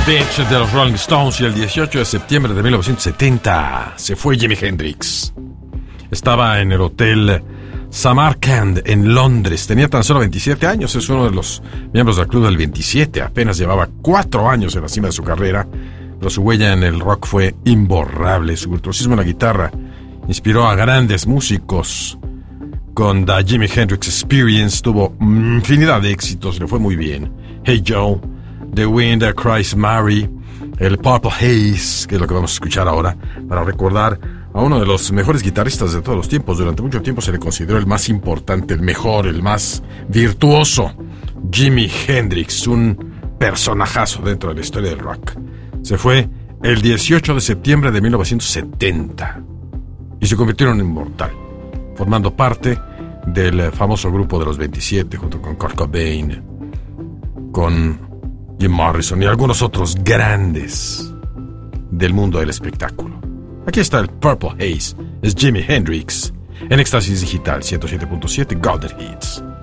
Beach de los Rolling Stones, y el 18 de septiembre de 1970 se fue Jimi Hendrix. Estaba en el hotel Samarkand en Londres. Tenía tan solo 27 años. Es uno de los miembros del Club del 27. Apenas llevaba 4 años en la cima de su carrera, pero su huella en el rock fue imborrable. Su virtuosismo en la guitarra inspiró a grandes músicos. Con The Jimi Hendrix Experience tuvo infinidad de éxitos, le fue muy bien. Hey Joe, The Wind That Cries Mary, el Purple Haze, que es lo que vamos a escuchar ahora, para recordar a uno de los mejores guitarristas de todos los tiempos. Durante mucho tiempo se le consideró el más importante, el mejor, el más virtuoso. Jimi Hendrix, un personajazo dentro de la historia del rock. Se fue el 18 de septiembre de 1970 y se convirtió en un inmortal, formando parte del famoso grupo de los 27, junto con Kurt Cobain, con Jim Morrison y algunos otros grandes del mundo del espectáculo. Aquí está el Purple Haze, es Jimi Hendrix, en Éxtasis Digital 107.7 Golden Hits.